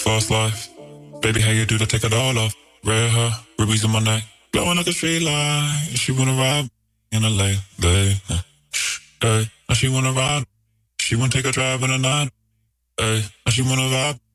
Fast life. Baby, how you do that? Take it all off. Red hair, rubies in my neck. Glowing like a street light. She wanna ride in a late day. Hey, now she wanna ride. She wanna take a drive in the night. Hey, now she wanna vibe.